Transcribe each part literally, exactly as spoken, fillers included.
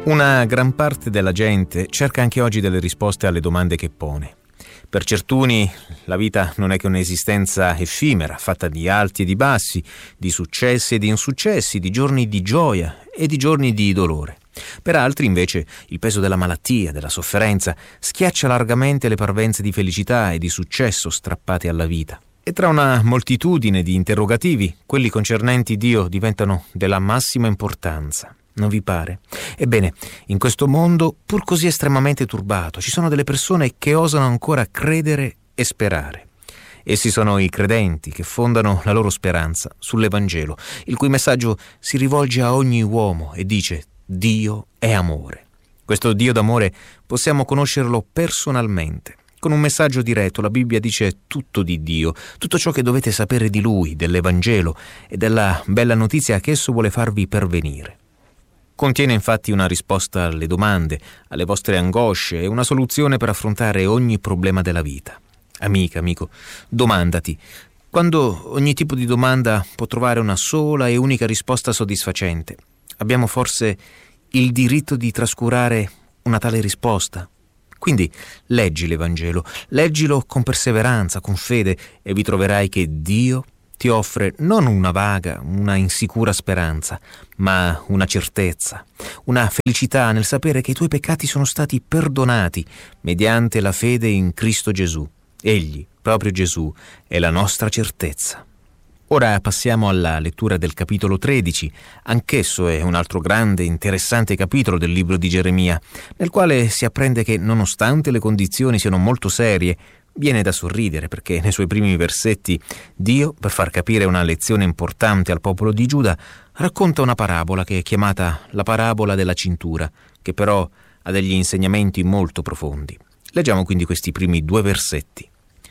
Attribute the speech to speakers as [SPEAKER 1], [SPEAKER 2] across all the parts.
[SPEAKER 1] Una gran parte della gente cerca anche oggi delle risposte alle domande che pone. Per certuni la vita non è che un'esistenza effimera, fatta di alti e di bassi, di successi e di insuccessi, di giorni di gioia e di giorni di dolore. Per altri, invece, il peso della malattia, della sofferenza, schiaccia largamente le parvenze di felicità e di successo strappate alla vita. E tra una moltitudine di interrogativi, quelli concernenti Dio diventano della massima importanza. Non vi pare? Ebbene, in questo mondo, pur così estremamente turbato, ci sono delle persone che osano ancora credere e sperare. Essi sono i credenti che fondano la loro speranza sull'Evangelo, il cui messaggio si rivolge a ogni uomo e dice: Dio è amore. Questo Dio d'amore possiamo conoscerlo personalmente. Con un messaggio diretto la Bibbia dice tutto di Dio, tutto ciò che dovete sapere di Lui, dell'Evangelo e della bella notizia che esso vuole farvi pervenire. Contiene infatti una risposta alle domande, alle vostre angosce e una soluzione per affrontare ogni problema della vita. Amica, amico, domandati, quando ogni tipo di domanda può trovare una sola e unica risposta soddisfacente, abbiamo forse il diritto di trascurare una tale risposta? Quindi leggi l'Evangelo, leggilo con perseveranza, con fede, e vi troverai che Dio ti offre non una vaga, una insicura speranza, ma una certezza, una felicità nel sapere che i tuoi peccati sono stati perdonati mediante la fede in Cristo Gesù. Egli, proprio Gesù, è la nostra certezza. Ora passiamo alla lettura del capitolo tredici. Anch'esso è un altro grande, interessante capitolo del libro di Geremia, nel quale si apprende che, nonostante le condizioni siano molto serie, viene da sorridere, perché nei suoi primi versetti Dio, per far capire una lezione importante al popolo di Giuda, racconta una parabola che è chiamata la parabola della cintura, che però ha degli insegnamenti molto profondi. Leggiamo quindi questi primi due versetti.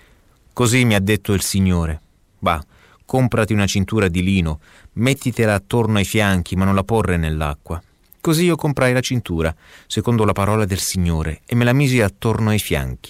[SPEAKER 1] Così mi ha detto il Signore: va, comprati una cintura di lino, mettitela attorno ai fianchi, ma non la porre nell'acqua. Così io comprai la cintura, secondo la parola del Signore, e me la misi attorno ai fianchi.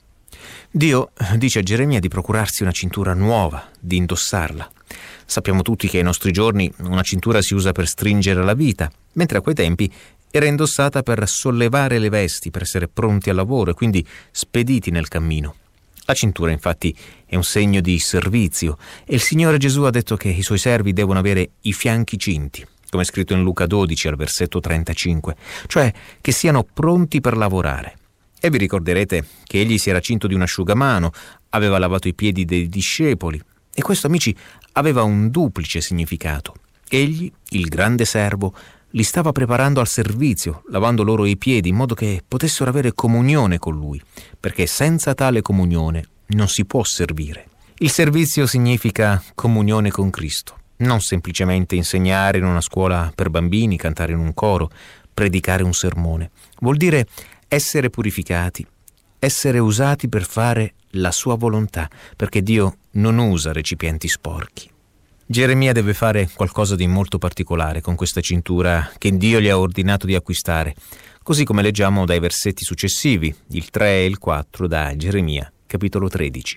[SPEAKER 1] Dio dice a Geremia di procurarsi una cintura nuova, di indossarla. Sappiamo tutti che ai nostri giorni una cintura si usa per stringere la vita, mentre a quei tempi era indossata per sollevare le vesti, per essere pronti al lavoro e quindi spediti nel cammino. La cintura, infatti, è un segno di servizio, e il Signore Gesù ha detto che i suoi servi devono avere i fianchi cinti, come è scritto in Luca dodici al versetto trentacinque, cioè che siano pronti per lavorare. E vi ricorderete che egli si era cinto di un asciugamano, aveva lavato i piedi dei discepoli, e questo, amici, aveva un duplice significato. Egli, il grande servo, li stava preparando al servizio, lavando loro i piedi in modo che potessero avere comunione con lui, perché senza tale comunione non si può servire. Il servizio significa comunione con Cristo, non semplicemente insegnare in una scuola per bambini, cantare in un coro, predicare un sermone. Vuol dire essere purificati, essere usati per fare la sua volontà, perché Dio non usa recipienti sporchi. Geremia deve fare qualcosa di molto particolare con questa cintura che Dio gli ha ordinato di acquistare, così come leggiamo dai versetti successivi, il tre e il quattro, da Geremia, capitolo tredici.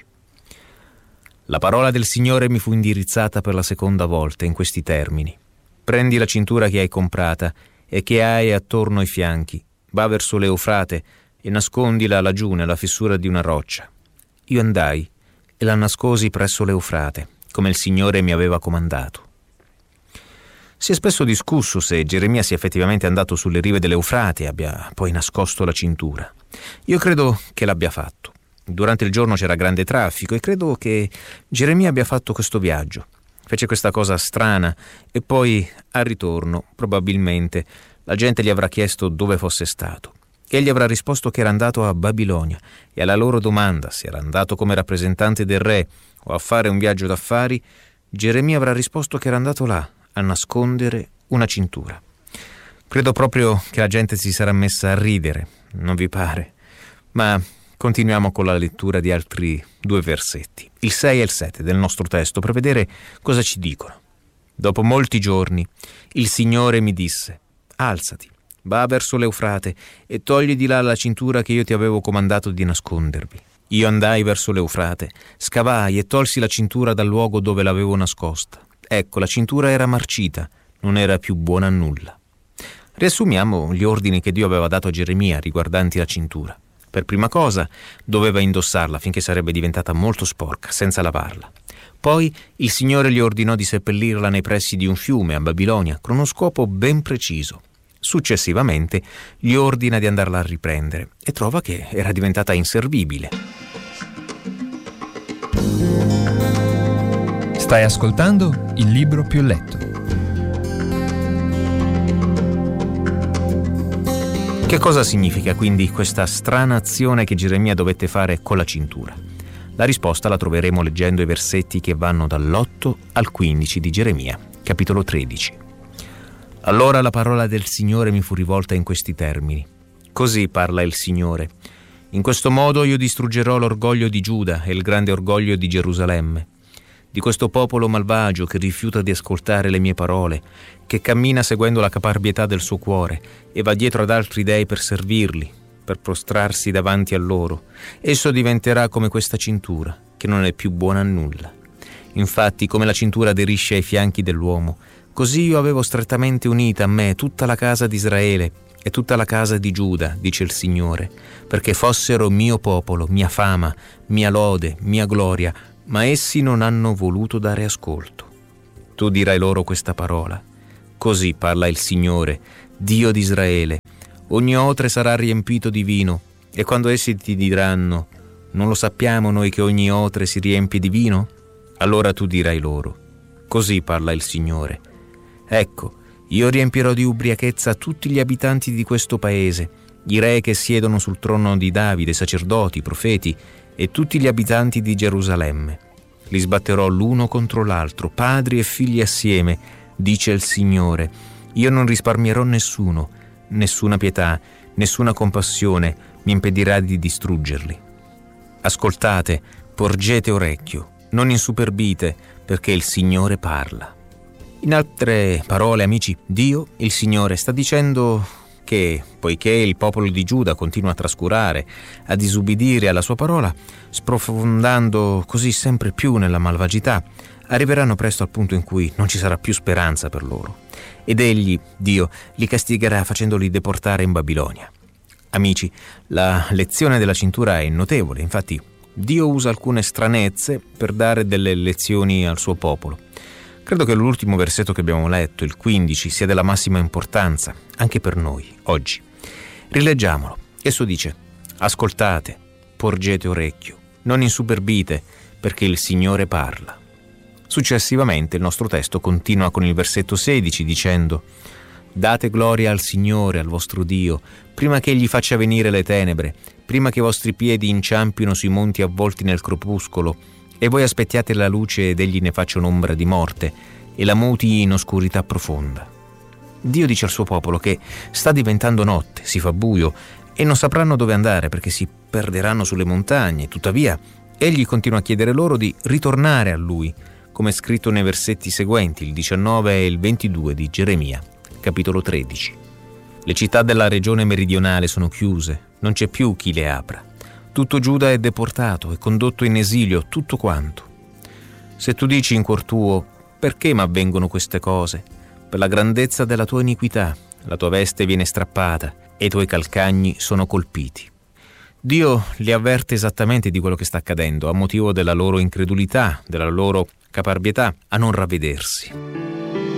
[SPEAKER 1] La parola del Signore mi fu indirizzata per la seconda volta in questi termini: prendi la cintura che hai comprata e che hai attorno ai fianchi, va verso l'Eufrate e nascondila laggiù nella fessura di una roccia. Io andai e la nascosi presso l'Eufrate, come il Signore mi aveva comandato. Si è spesso discusso se Geremia sia effettivamente andato sulle rive dell'Eufrate e abbia poi nascosto la cintura. Io credo che l'abbia fatto. Durante il giorno c'era grande traffico e credo che Geremia abbia fatto questo viaggio. Fece questa cosa strana e poi, al ritorno, probabilmente, la gente gli avrà chiesto dove fosse stato. Egli avrà risposto che era andato a Babilonia, e alla loro domanda se era andato come rappresentante del re o a fare un viaggio d'affari, Geremia avrà risposto che era andato là a nascondere una cintura. Credo proprio che la gente si sarà messa a ridere, non vi pare? Ma continuiamo con la lettura di altri due versetti, il sei e il sette del nostro testo, per vedere cosa ci dicono. Dopo molti giorni il Signore mi disse: alzati, va verso l'Eufrate e togli di là la cintura che io ti avevo comandato di nascondervi. Io andai verso l'Eufrate, scavai e tolsi la cintura dal luogo dove l'avevo nascosta. Ecco, la cintura era marcita, non era più buona a nulla. Riassumiamo gli ordini che Dio aveva dato a Geremia riguardanti la cintura. Per prima cosa, doveva indossarla finché sarebbe diventata molto sporca, senza lavarla. Poi il Signore gli ordinò di seppellirla nei pressi di un fiume a Babilonia, con uno scopo ben preciso. Successivamente gli ordina di andarla a riprendere e trova che era diventata inservibile.
[SPEAKER 2] Stai ascoltando Il libro più letto.
[SPEAKER 1] Che cosa significa quindi questa strana azione che Geremia dovette fare con la cintura? La risposta la troveremo leggendo i versetti che vanno dall'otto al quindici di Geremia, capitolo tredici. Allora la parola del Signore mi fu rivolta in questi termini. Così parla il Signore. In questo modo io distruggerò l'orgoglio di Giuda e il grande orgoglio di Gerusalemme. Di questo popolo malvagio che rifiuta di ascoltare le mie parole, che cammina seguendo la caparbietà del suo cuore e va dietro ad altri dei per servirli, per prostrarsi davanti a loro. Esso diventerà come questa cintura, che non è più buona a nulla. Infatti, come la cintura aderisce ai fianchi dell'uomo, così io avevo strettamente unita a me tutta la casa di Israele e tutta la casa di Giuda, dice il Signore, perché fossero mio popolo, mia fama, mia lode, mia gloria, ma essi non hanno voluto dare ascolto. Tu dirai loro questa parola. Così parla il Signore, Dio di Israele. Ogni otre sarà riempito di vino, e quando essi ti diranno: non lo sappiamo noi che ogni otre si riempie di vino? Allora tu dirai loro: così parla il Signore. Ecco, io riempirò di ubriachezza tutti gli abitanti di questo paese, i re che siedono sul trono di Davide, sacerdoti, profeti, e tutti gli abitanti di Gerusalemme. Li sbatterò l'uno contro l'altro, padri e figli assieme, dice il Signore. Io non risparmierò nessuno, nessuna pietà, nessuna compassione mi impedirà di distruggerli. Ascoltate, porgete orecchio, non insuperbite, perché il Signore parla. In altre parole, amici, Dio, il Signore, sta dicendo che, poiché il popolo di Giuda continua a trascurare, a disubbidire alla sua parola, sprofondando così sempre più nella malvagità, arriveranno presto al punto in cui non ci sarà più speranza per loro. Ed egli, Dio, li castigherà facendoli deportare in Babilonia. Amici, la lezione della cintura è notevole, infatti Dio usa alcune stranezze per dare delle lezioni al suo popolo. Credo che l'ultimo versetto che abbiamo letto, il quindici, sia della massima importanza, anche per noi, oggi. Rileggiamolo. Esso dice: ascoltate, porgete orecchio, non insuperbite, perché il Signore parla. Successivamente il nostro testo continua con il versetto sedici dicendo: date gloria al Signore, al vostro Dio, prima che egli faccia venire le tenebre, prima che i vostri piedi inciampino sui monti avvolti nel crepuscolo, e voi aspettiate la luce ed egli ne faccia un'ombra di morte e la muti in oscurità profonda. Dio dice al suo popolo che sta diventando notte, si fa buio e non sapranno dove andare perché si perderanno sulle montagne. Tuttavia, egli continua a chiedere loro di ritornare a lui, come è scritto nei versetti seguenti, il diciannove e il ventidue di Geremia, capitolo tredici. Le città della regione meridionale sono chiuse, non c'è più chi le apra. Tutto Giuda è deportato e condotto in esilio, tutto quanto. Se tu dici in cuor tuo: perché m'avvengono queste cose? Per la grandezza della tua iniquità, la tua veste viene strappata e i tuoi calcagni sono colpiti. Dio li avverte esattamente di quello che sta accadendo, a motivo della loro incredulità, della loro caparbietà a non ravvedersi.